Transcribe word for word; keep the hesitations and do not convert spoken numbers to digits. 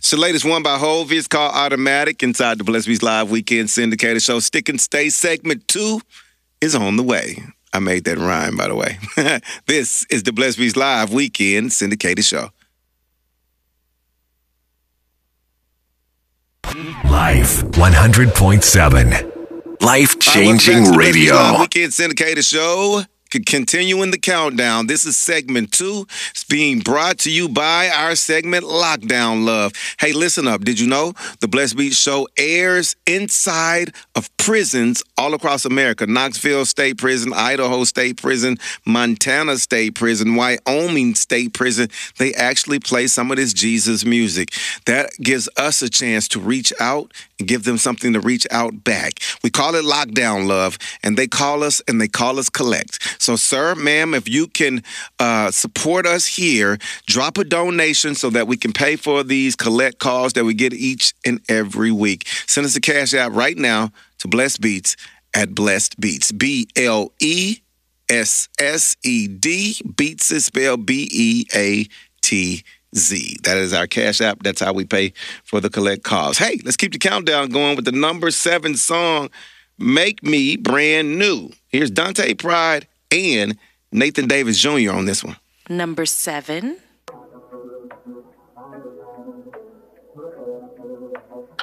It's the latest one by Hovey. It's called Automatic inside the Blessed Beats Live Weekend Syndicated Show. Stick and Stay segment two is on the way. I made that rhyme, by the way. This is the Blessed Beats Live Weekend Syndicated Show. Life one hundred point seven. Life-changing radio. Live Weekend Syndicated Show. Continuing the countdown. This is segment two. It's being brought to you by our segment Lockdown Love. Hey, listen up. Did you know the Blessed Beats Show airs inside of prisons all across America? Knoxville State Prison, Idaho State Prison, Montana State Prison, Wyoming State Prison. They actually play some of this Jesus music. That gives us a chance to reach out and give them something to reach out back. We call it Lockdown Love, and they call us and they call us Collect. So, sir, ma'am, if you can uh, support us here, drop a donation so that we can pay for these collect calls that we get each and every week. Send us a cash app right now to Blessed Beats at Blessed Beats. B L E S S E D. Beats is spelled B E A T Z. That is our cash app. That's how we pay for the collect calls. Hey, let's keep the countdown going with the number seven song, Make Me Brand New. Here's Dante Pride and Nathan Davis Junior on this one. Number seven.